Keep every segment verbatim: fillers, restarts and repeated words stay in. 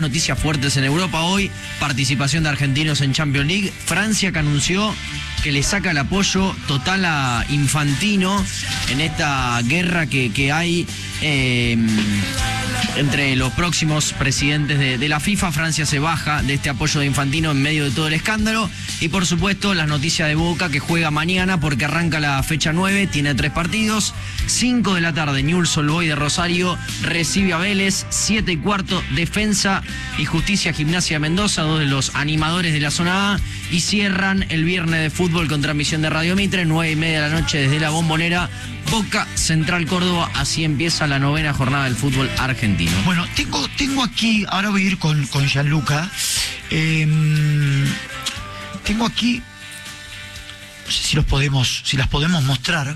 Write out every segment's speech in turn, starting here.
noticias fuertes en Europa hoy, participación de argentinos en Champions League, Francia que anunció que le saca el apoyo total a Infantino en esta guerra que, que hay eh, entre los próximos presidentes de, de la FIFA. Francia se baja de este apoyo de Infantino en medio de todo el escándalo. Y por supuesto las noticias de Boca, que juega mañana porque arranca la fecha nueve, tiene tres partidos. cinco de la tarde, Newell's Old Boys de Rosario recibe a Vélez. siete y cuarto, Defensa y Justicia Gimnasia de Mendoza, dos de los animadores de la zona A. Y cierran el viernes de fútbol con transmisión de Radio Mitre, nueve y media de la noche desde la Bombonera, Boca Central Córdoba. Así empieza la novena jornada del fútbol argentino. Bueno, tengo, tengo aquí, ahora voy a ir con, con Gianluca. Eh, tengo aquí, no sé si los podemos, si las podemos mostrar.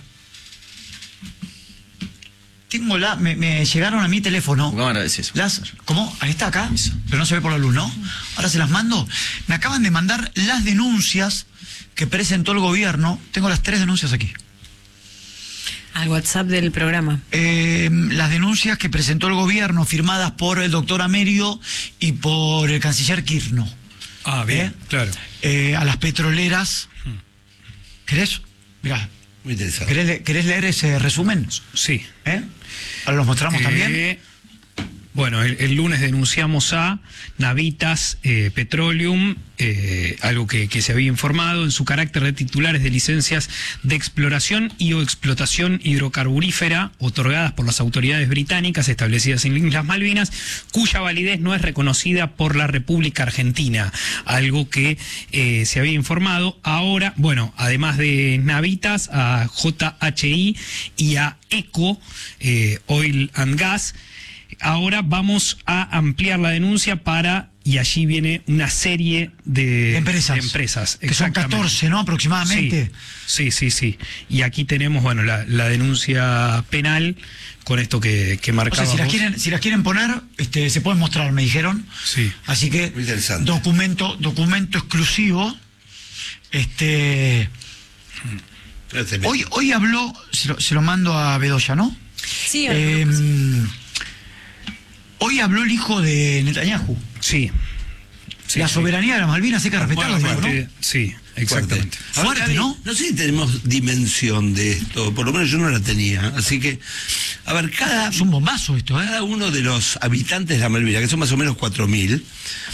Tengo la, me, me llegaron a mi teléfono. ¿Cómo agradeces? Las, ¿Cómo? Ahí está acá, Eso. pero no se ve por la luz, ¿no? Ahora se las mando. Me acaban de mandar las denuncias que presentó el gobierno. Tengo las tres denuncias aquí. Al WhatsApp del programa. Eh, las denuncias que presentó el gobierno, firmadas por el doctor Amerio y por el canciller Kirchner. Ah, bien, ¿Eh? claro. Eh, a las petroleras. ¿Querés? Mirá. Muy interesante. ¿Querés, le- querés leer ese resumen? Sí. ¿Eh? Ahora los mostramos Eh, también. Bueno, el, el lunes denunciamos a Navitas eh, Petroleum, eh, algo que, que se había informado en su carácter de titulares de licencias de exploración y o explotación hidrocarburífera otorgadas por las autoridades británicas establecidas en Islas Malvinas, cuya validez no es reconocida por la República Argentina, algo que eh, se había informado. Ahora, bueno, además de Navitas, a J H I y a ECO, eh, Oil and Gas. Ahora vamos a ampliar la denuncia para, y allí viene una serie de Empresas. de empresas, Que son exactamente. catorce, ¿no? Aproximadamente. Sí, sí, sí, sí. Y aquí tenemos, bueno, la, la denuncia penal con esto que, que O marcaba sea, si las vos. quieren, si las quieren poner, este, se pueden mostrar, me dijeron. Sí. Así que Muy interesante. documento, documento exclusivo. Este, hoy, hoy habló, se lo, se lo mando a Bedoya, ¿no? Sí, Eh, hoy habló el hijo de Netanyahu. Sí. Sí, la sí. soberanía de las Malvinas hay que respetarla, Bueno, ¿no? Fuerte, Sí, exactamente. A ver, Fuerte, Gaby, ¿no? No sé si tenemos dimensión de esto, por lo menos yo no la tenía. Así que, a ver, cada, Es un bombazo esto, ¿eh? cada uno de los habitantes de la Malvinas, que son más o menos cuatro mil,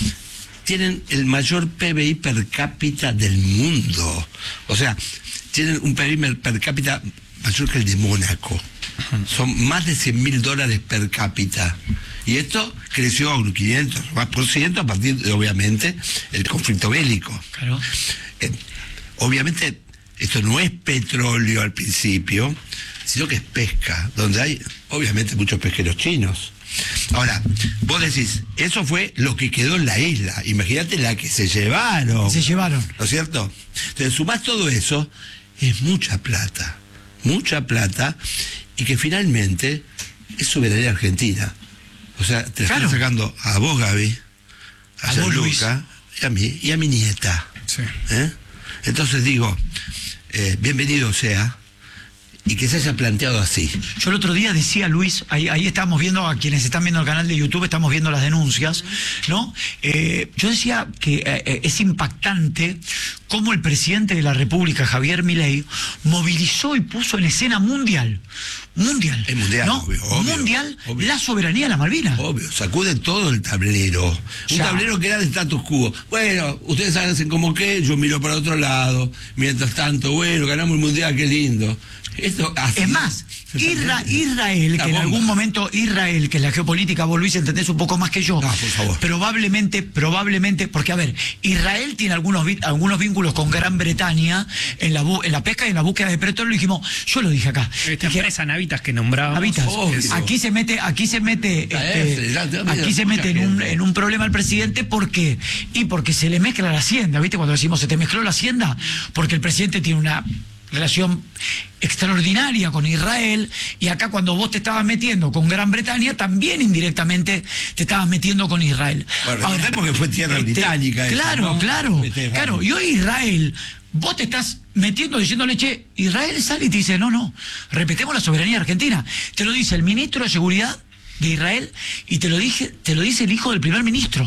tienen el mayor P B I per cápita del mundo. O sea, tienen un P B I per cápita mayor que el de Mónaco. Son más de cien mil dólares per cápita. Y esto creció a un quinientos más por ciento a partir de, obviamente, el conflicto bélico. Claro. Eh, obviamente, esto no es petróleo al principio, sino que es pesca, donde hay, obviamente, muchos pesqueros chinos. Ahora, vos decís, eso fue lo que quedó en la isla. Imagínate la que se llevaron. Se llevaron. ¿No es cierto? Entonces, sumás todo eso, es mucha plata. Mucha plata, y que finalmente es soberanía argentina. O sea, te Claro. están sacando a vos, Gaby, a, A vos, Luis. Gianluca, y a mí, y a mi nieta. Sí. ¿Eh? Entonces digo, eh, bienvenido sea, y que se haya planteado así. Yo el otro día decía, Luis, ahí, ahí estamos viendo, a quienes están viendo el canal de YouTube, estamos viendo las denuncias, ¿no? Eh, yo decía que eh, es impactante cómo el presidente de la República, Javier Milei, movilizó y puso en escena mundial, mundial, El mundial, ¿no? obvio, obvio, mundial, obvio. la soberanía de las Malvinas. Obvio, sacude todo el tablero. Un Ya. tablero que era de status quo. Bueno, ustedes hacen como que, yo miro para otro lado. Mientras tanto, bueno, ganamos el mundial, qué lindo. Esto así. Es más, Isra- Israel, La que en bomba. algún momento Israel, que es la geopolítica, vos Luis entendés un poco más que yo, No, por favor. probablemente, probablemente, porque a ver, Israel tiene algunos vi- algunos vínculos con Gran Bretaña en la bu- en la pesca y en la búsqueda de petróleo. Dijimos, yo lo dije acá, Esta dije, empresa Navitas que nombrábamos. Navitas, obvio. aquí se mete, aquí se mete, Ya este, es, ya te- mira, aquí se mucha mete en un, gente. en un problema el presidente, ¿por qué? Y porque se le mezcla la hacienda, ¿viste? Cuando decimos se te mezcló la hacienda, porque el presidente tiene una relación extraordinaria con Israel, y acá cuando vos te estabas metiendo con Gran Bretaña, también indirectamente te estabas metiendo con Israel. Bueno, recordemos que fue tierra británica esa, Claro, ¿no? claro, Este, claro. vamos. Y hoy Israel, vos te estás metiendo diciéndole, che, Israel sale y te dice, no, no, respetemos la soberanía argentina. Te lo dice el ministro de Seguridad de Israel y te lo dije, te lo dice el hijo del primer ministro.